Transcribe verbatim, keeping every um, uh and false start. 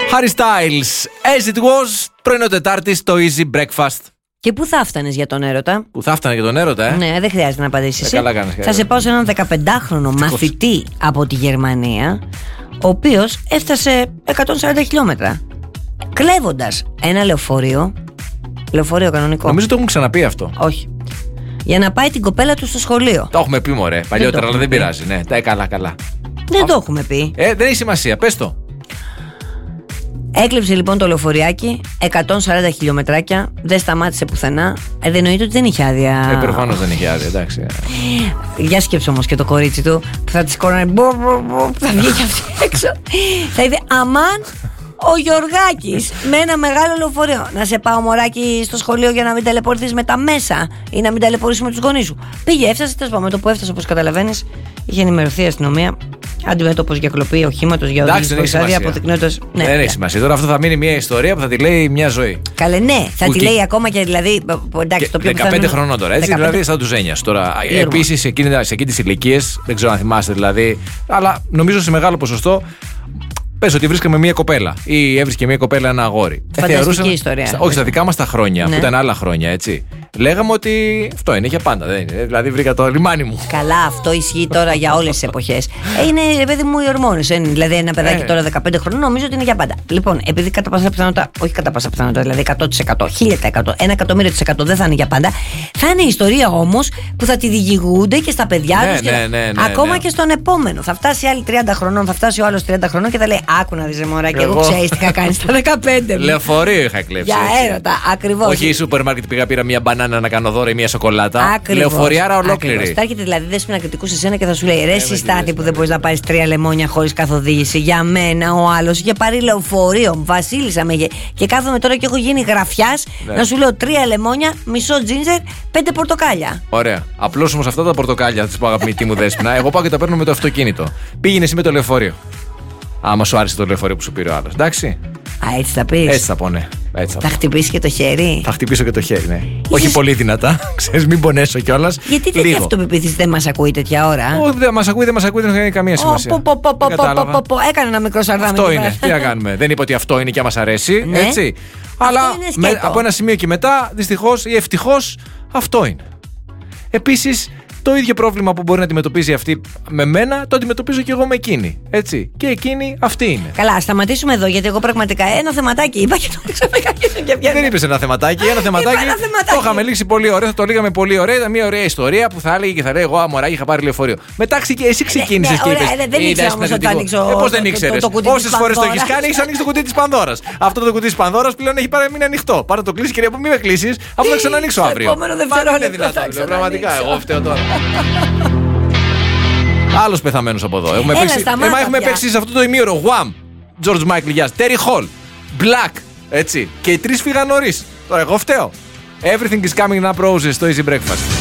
Harry Styles, As It Was, πρωινό Τετάρτη στο Easy Breakfast. Και πού θα φτάνεις για τον έρωτα? Πού θα φτάνε για τον έρωτα, ε? Ναι, δεν χρειάζεται να απαντήσεις. Ε, καλά κάνεις, θα σε πάω σε έναν δεκαπεντάχρονο μαθητή από τη Γερμανία, ο οποίος έφτασε εκατόν σαράντα χιλιόμετρα κλέβοντας ένα λεωφορείο. Λεωφορείο κανονικό. Νομίζω το έχουν ξαναπεί αυτό. Όχι. Για να πάει την κοπέλα του στο σχολείο. Το έχουμε πει, μωρέ. Παλιότερα, αλλά δεν πειράζει. Ναι, τα καλά, καλά. Δεν Α... το έχουμε πει. Ε, δεν έχει σημασία, πες το. Έκλεψε λοιπόν το λεωφοριάκι, εκατόν σαράντα χιλιομετράκια, δεν σταμάτησε πουθενά. Ε, δεν εννοείται ότι δεν είχε άδεια. Ε, προφανώς δεν είχε άδεια, εντάξει. Για σκέψου όμως και το κορίτσι του που θα τη κόρανε. Που θα βγει και αυτή έξω. Θα είπε αμάν ο Γιωργάκης με ένα μεγάλο λεωφορείο. Να σε πάω, μωράκι, στο σχολείο για να μην ταλαιπωρηθείς με τα μέσα ή να μην ταλαιπωρήσεις με τους γονείς σου. Πήγε, έφτασε, τέλος πάντων, με το που έφτασε, όπως καταλαβαίνεις, είχε ενημερωθεί η αστυνομία. Αντιμέτωπος για κλοπή οχήματος, για οδήγηση χωρίς άδεια, αποδεικνύοντας. Ναι, δεν έχει σημασία. Τώρα αυτό θα μείνει μια ιστορία που θα τη λέει μια ζωή. Καλέ, ναι, θα που τη λέει και... ακόμα και δηλαδή. Εντάξει, το πιο δεκαπέντε χρονών τώρα, έτσι. δεκαπέντε... Δηλαδή, σαν του Ζένια. Τώρα, επίσης, σε εκείνες τις ηλικίες, δεν ξέρω αν θυμάστε δηλαδή, αλλά νομίζω σε μεγάλο ποσοστό. Πες ότι βρίσκαμε μια κοπέλα ή έβρισκε μια κοπέλα ένα αγόρι. Φανταστική ιστορία. Στα, όχι, στα δικά μας τα χρόνια, ναι. που ήταν άλλα χρόνια, έτσι. Λέγαμε ότι αυτό είναι για πάντα. Δεν είναι. Δηλαδή βρήκα το λιμάνι μου. Καλά, αυτό ισχύει τώρα για όλες τις εποχές. Ε, είναι, παιδί μου, οι ορμόνες. Δηλαδή, ένα παιδάκι ε. τώρα δεκαπέντε χρονών νομίζω ότι είναι για πάντα. Λοιπόν, επειδή κατά πάσα πιθανότητα, όχι κατά πάσα πιθανότητα, δηλαδή εκατό τοις εκατό, χίλια τοις εκατό, ένα εκατομμύριο τοις εκατό δεν θα είναι για πάντα. Θα είναι η ιστορία όμως που θα τη διηγούνται και στα παιδιά ναι, τους. Ναι, ναι, ναι, ναι, ακόμα ναι. και στον επόμενο. Θα φτάσει άλλη τριάντα χρονών, θα φτάσει ο άλλος τριάντα χρονών και θα λέει άκου να δεις, μωράκι, εγώ ξέρεις τι είχα κάνει στα δεκαπέντε. Λεωφορείο είχα κλέψει. Για έρωτα, ακριβώς. Όχι, σούπερ μάρκετ πήγα, πήρα μια μπανάνα να κάνω δώρο ή μια σοκολάτα. Ακριβώς. Λεωφοριάρα ολόκληρη. Θα έρχεται δηλαδή δέσποινα κριτικού σε σένα και θα σου λέει ρε συστάτη που δεν μπορείς να πάρεις τρία λεμόνια χωρίς καθοδήγηση. Για μένα ο άλλος είχε πάρει λεωφορείο. Βασίλισσα με. Και κάθομαι τώρα και έχω γίνει γραφιάς ναι. να σου λέω τρία λεμόνια, μισό τζίνζερ, πέντε πορτοκάλια. Ωραία. Απλώς όμως αυτά τα πορτοκάλια, θα τις πω αγαπητή μου δέσποινα, εγώ πάω και τα παίρνω με το αυτοκίνητο. Πήγαινε εσύ με το λεωφορείο. Άμα σου άρεσε το λεωφορείο που σου πήρε ο άλλος. Εντάξει. Α, έτσι θα πεις. Έτσι θα πω, ναι. Έτσι θα, θα χτυπήσει και το χέρι. Θα χτυπήσω και το χέρι, ναι. Είχες... Όχι πολύ δυνατά. Ξέρεις, μην πονέσω κιόλας. Γιατί τέτοια αυτοπεποίθηση δεν μας ακούει τέτοια ώρα. Όχι, δεν μας ακούει, δεν μας ακούει, δεν έχει καμία σημασία. Έκανε ένα μικρό σαρδάμι. Αυτό είναι. Τι να κάνουμε. Δεν είπα ότι αυτό είναι και μας αρέσει. Έτσι. Αλλά από ένα σημείο και μετά, δυστυχώς ή ευτυχώς, αυτό είναι. Επίσης. Το ίδιο πρόβλημα που μπορεί να αντιμετωπίζει αυτή με μένα, το αντιμετωπίζω και εγώ με εκείνη. Έτσι. Και εκείνη αυτή είναι. Καλά, α σταματήσουμε εδώ, γιατί εγώ πραγματικά ένα θεματάκι είπα και το ξαφνικά και πια. Δεν είπες ένα θεματάκι, ένα θεματάκι. Ένα θεματάκι. Το είχαμε λήξει πολύ ωραία, θα το λέγαμε πολύ ωραία. Ήταν μια ωραία ιστορία που θα έλεγε και θα λέει: εγώ αμοράκι είχα πάρει λεωφορείο. Μετά και εσύ ξεκίνησες και είπες: δεν ήξερα όμως ότι ανοίξω. Πώς δεν ήξερες? Όσες φορές το έχεις κάνει, έχεις ανοίξει το κουτί της Πανδώρας. Αυτό το κουτί της Πανδώρας πλέον έχει παραμείνει ανοιχτό. Πάρε το κλείσει, κυρία, μην με κλείσεις, αφού θα ξανανοίξω αύριο. Πραγματικά, εγώ φταίω τώρα. Άλλος πεθαμένος από εδώ. Έχουμε, παίξει, έμα, έχουμε παίξει σε αυτό το ημίωρο Wham, George Michael, Γιάς, Terry Hall, Black, έτσι. Και οι τρεις φύγαν νωρίς. Τώρα εγώ φταίω. Everything is coming up roses στο Easy Breakfast.